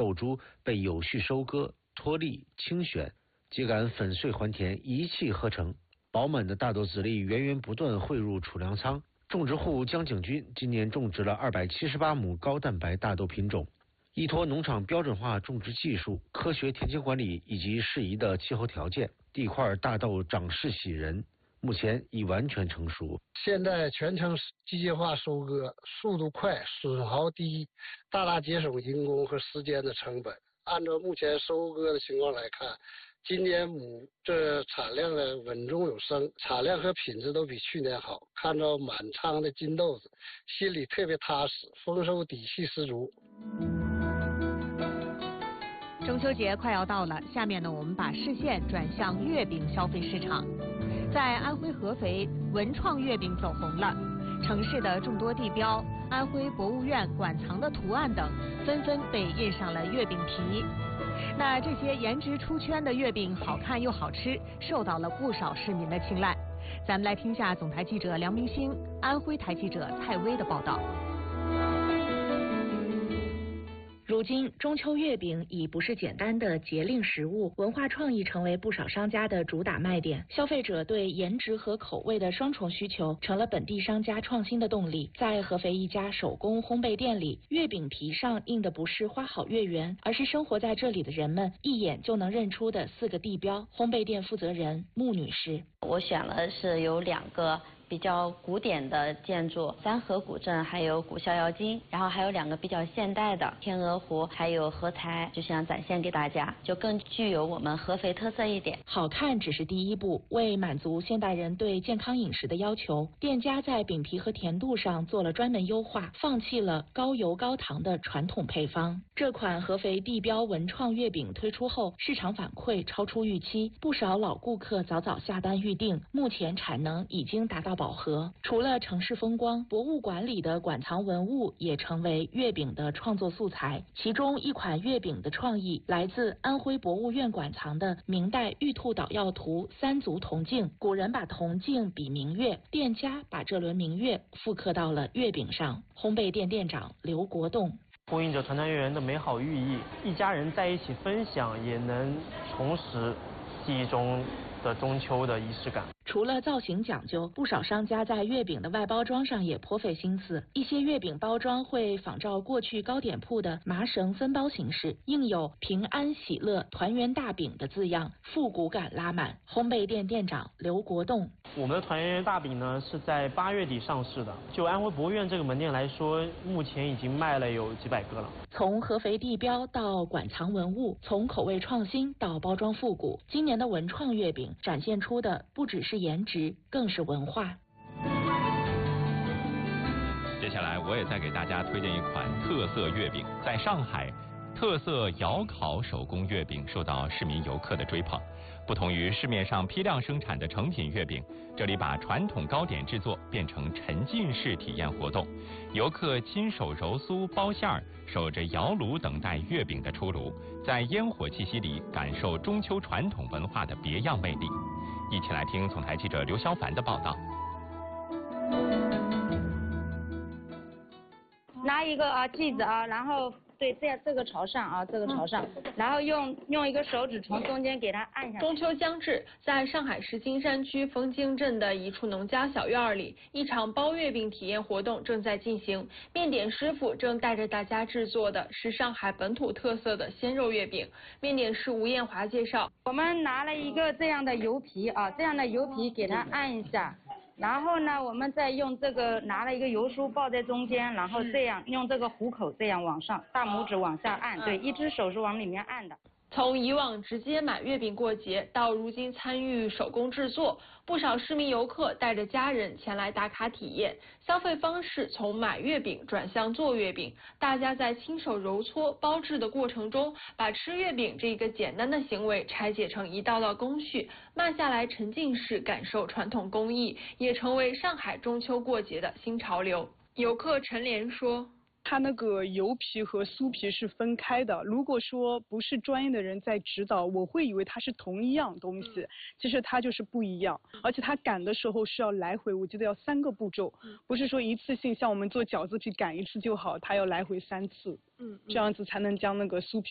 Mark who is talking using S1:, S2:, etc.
S1: 豆株被有序收割、脱粒、清选，秸秆粉碎还田，一气呵成。饱满的大豆籽粒源源不断汇入储粮仓。种植户江景军今年种植了278亩高蛋白大豆品种，依托农场标准化种植技术、科学田间管理以及适宜的气候条件，地块大豆长势喜人，目前已完全成熟。
S2: 现在全程机械化收割，速度快，损耗低，大大节省人工和时间的成本。按照目前收割的情况来看，今年亩这产量呢稳中有升，产量和品质都比去年好。看到满仓的金豆子，心里特别踏实，丰收底气十足。
S3: 中秋节快要到了，下面呢，我们把视线转向月饼消费市场。在安徽合肥，文创月饼走红了，城市的众多地标、安徽博物院馆藏的图案等，纷纷被印上了月饼皮。那这些颜值出圈的月饼，好看又好吃，受到了不少市民的青睐。咱们来听下总台记者梁明星、安徽台记者蔡薇的报道。
S4: 如今，中秋月饼已不是简单的节令食物，文化创意成为不少商家的主打卖点。消费者对颜值和口味的双重需求，成了本地商家创新的动力。在合肥一家手工烘焙店里，月饼皮上印的不是花好月圆，而是生活在这里的人们一眼就能认出的4个地标。烘焙店负责人穆女士：
S5: 我选了是有2个比较古典的建筑，三河古镇还有古逍遥津，然后还有2个比较现代的天鹅湖还有合财，就想展现给大家，就更具有我们合肥特色一点。
S4: 好看只是第一步，为满足现代人对健康饮食的要求，店家在饼皮和甜度上做了专门优化，放弃了高油高糖的传统配方。这款合肥地标文创月饼推出后，市场反馈超出预期，不少老顾客早早下单预定，目前产能已经达到饱和。除了城市风光，博物馆里的馆藏文物也成为月饼的创作素材。其中一款月饼的创意来自安徽博物院馆藏的明代玉兔捣药图3足铜镜。古人把铜镜比明月，店家把这轮明月复刻到了月饼上。烘焙店店长刘国栋：
S6: 呼应着团团圆圆的美好寓意，一家人在一起分享，也能重拾记忆中的中秋的仪式感。
S4: 除了造型讲究，不少商家在月饼的外包装上也颇费心思。一些月饼包装会仿照过去糕点铺的麻绳分包形式，印有平安喜乐团圆大饼的字样，复古感拉满。烘焙店店长刘国栋：
S6: 我们的团圆大饼呢是在8月底上市的，就安徽博物院这个门店来说，目前已经卖了有几百个了。
S4: 从合肥地标到馆藏文物，从口味创新到包装复古，今年的文创月饼展现出的不只是颜值，更是文化。
S7: 接下来我也再给大家推荐一款特色月饼。在上海，特色窑烤手工月饼受到市民游客的追捧。不同于市面上批量生产的成品月饼，这里把传统糕点制作变成沉浸式体验活动，游客亲手揉酥包馅儿，守着窑炉等待月饼的出炉，在烟火气息里感受中秋传统文化的别样魅力。一起来听总台记者刘潇凡的报道。
S8: 拿一个剂子然后对这个朝上这个朝上，然后用一个手指从中间给它按下。
S9: 中秋将至，在上海市金山区枫泾镇的一处农家小院里，一场包月饼体验活动正在进行。面点师傅正带着大家制作的是上海本土特色的鲜肉月饼。面点师吴艳华介绍，
S8: 我们拿了一个这样的油皮这样的油皮给它按一下。然后呢，我们再用这个拿了一个油酥抱在中间，然后这样用这个虎口这样往上，大拇指往下按，对，一只手是往里面按的。
S9: 从以往直接买月饼过节，到如今参与手工制作，不少市民游客带着家人前来打卡体验。消费方式从买月饼转向做月饼，大家在亲手揉搓包制的过程中，把吃月饼这个简单的行为拆解成一道道工序，慢下来沉浸式感受传统工艺，也成为上海中秋过节的新潮流。游客陈莲说，
S10: 它那个油皮和酥皮是分开的，如果说不是专业的人在指导，我会以为它是同一样东西，其实它就是不一样。而且它擀的时候是要来回，我记得要3个步骤，不是说一次性像我们做饺子皮擀一次就好，它要来回3次，这样子才能将那个酥皮